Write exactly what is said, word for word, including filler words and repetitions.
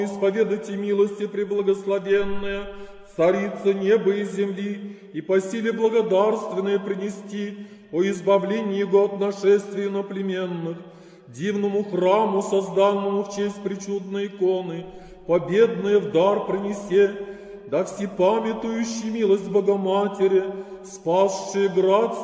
Исповедайте милости преблагословенная, Царица неба и земли, и по силе благодарственное принести о избавлении Его от нашествия иноплеменных, дивному храму, созданному в честь причудной иконы, победное в дар принесе, да всепамятующий милость Богоматери, спасшие град